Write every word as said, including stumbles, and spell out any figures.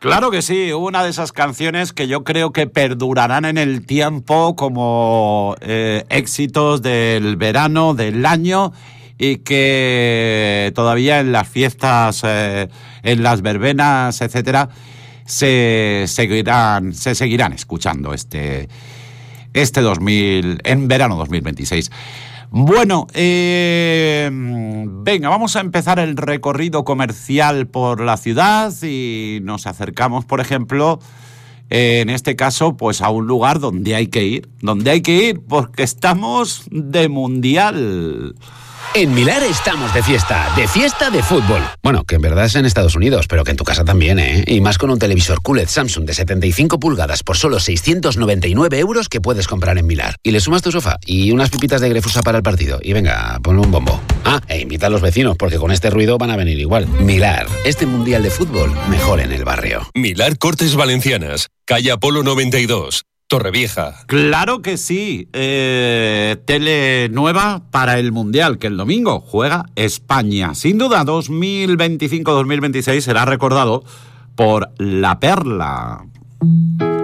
Claro que sí, una de esas canciones que yo creo que perdurarán en el tiempo como eh, éxitos del verano, del año, y que todavía en las fiestas, eh, en las verbenas, etcétera, se seguirán, se seguirán escuchando este, este dos mil, en verano dos mil veintiséis. Bueno, eh, venga, vamos a empezar el recorrido comercial por la ciudad y nos acercamos, por ejemplo, eh, en este caso, pues a un lugar donde hay que ir, donde hay que ir porque estamos de mundial. En Milar estamos de fiesta, de fiesta de fútbol. Bueno, que en verdad es en Estados Unidos, pero que en tu casa también, ¿eh? Y más con un televisor Q L E D Samsung de setenta y cinco pulgadas por solo seiscientos noventa y nueve euros que puedes comprar en Milar. Y le sumas tu sofá y unas pipitas de Grefusa para el partido. Y venga, ponle un bombo. Ah, e invita a los vecinos, porque con este ruido van a venir igual. Milar, este mundial de fútbol, mejor en el barrio. Milar Cortes Valencianas, calle Apolo noventa y dos. Torrevieja. Claro que sí, eh, tele nueva para el Mundial, que el domingo juega España. Sin duda, dos mil veinticinco dos mil veintiséis será recordado por La Perla.